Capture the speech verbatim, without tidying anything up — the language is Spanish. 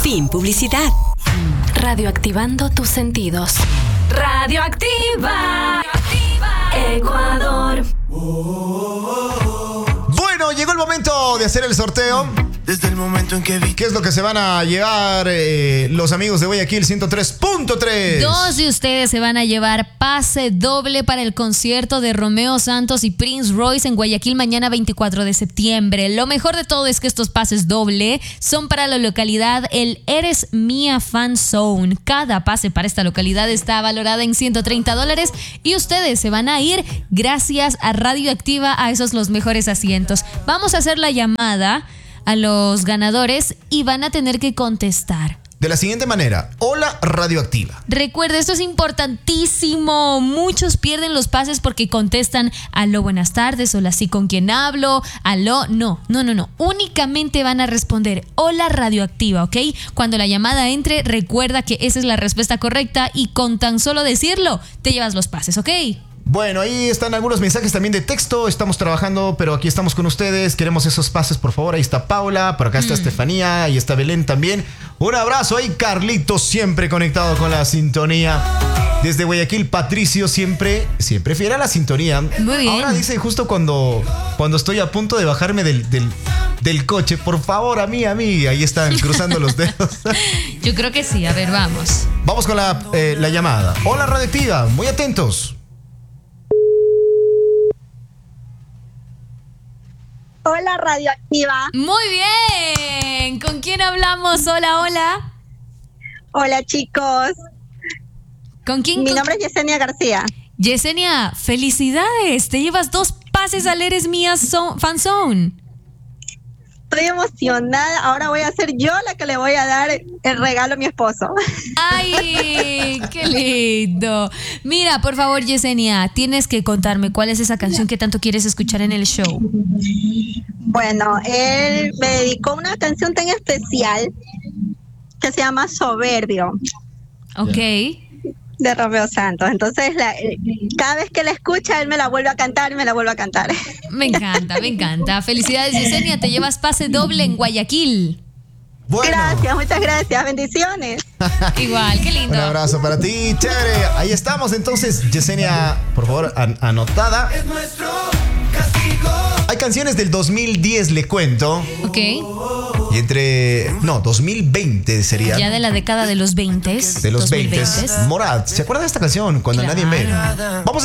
Sin publicidad. Radioactivando tus sentidos. Radioactiva. Ecuador. Bueno, llegó el momento de hacer el sorteo. Desde el momento en que vi. ¿Qué es lo que se van a llevar eh, los amigos de Guayaquil ciento tres punto tres? Dos de ustedes se van a llevar pase doble para el concierto de Romeo Santos y Prince Royce en Guayaquil mañana veinticuatro de septiembre. Lo mejor de todo es que estos pases doble son para la localidad El Eres Mía Fan Zone. Cada pase para esta localidad está valorada en ciento treinta dólares y ustedes se van a ir gracias a Radioactiva a esos los mejores asientos. Vamos a hacer la llamada a los ganadores y van a tener que contestar de la siguiente manera: hola Radioactiva. Recuerda, esto es importantísimo. Muchos pierden los pases porque contestan aló, buenas tardes, hola, sí, ¿con quién hablo? Aló, no, no, no, no. Únicamente van a responder hola Radioactiva, ¿ok? Cuando la llamada entre, recuerda que esa es la respuesta correcta y con tan solo decirlo, te llevas los pases, ¿ok? Bueno, ahí están algunos mensajes también de texto. Estamos trabajando, pero aquí estamos con ustedes. Queremos esos pases, por favor. Ahí está Paula, por acá está mm. Estefanía, ahí está Belén también. Un abrazo ahí, Carlitos, siempre conectado con la sintonía. Desde Guayaquil, Patricio, siempre, siempre fiel a la sintonía. Muy bien. Ahora dice justo cuando, cuando estoy a punto de bajarme del, del, del coche, por favor, a mí, a mí. Ahí están cruzando los dedos. Yo creo que sí, a ver, vamos. Vamos con la, eh, la llamada. Hola, Radioactiva, muy atentos. Hola, Radioactiva. Muy bien. ¿Con quién hablamos? Hola, hola. Hola, chicos. ¿Con quién? Mi con... nombre es Yesenia García. Yesenia, felicidades. Te llevas dos pases al Eres Mía so- Fan Zone. Estoy emocionada. Ahora voy a ser yo la que le voy a dar el regalo a mi esposo. ¡Ay, qué lindo! Mira, por favor, Yesenia, tienes que contarme cuál es esa canción que tanto quieres escuchar en el show. Bueno, él me dedicó una canción tan especial que se llama Soberbio. Ok. De Romeo Santos. Entonces, la, cada vez que la escucha, él me la vuelve a cantar y me la vuelve a cantar. Me encanta, me encanta. Felicidades, Yesenia. Te llevas pase doble en Guayaquil. Bueno. Gracias, muchas gracias. Bendiciones. Igual, qué lindo. Un abrazo para ti, chévere. Ahí estamos entonces, Yesenia, por favor, an- anotada. Es nuestro castigo. Hay canciones del dos mil diez, le cuento. Ok. Y entre... No, dos mil veinte sería. Ya de la década de los veinte. De los veinte. Morad, ¿se acuerda de esta canción? Cuando Claro. nadie ve. Vamos a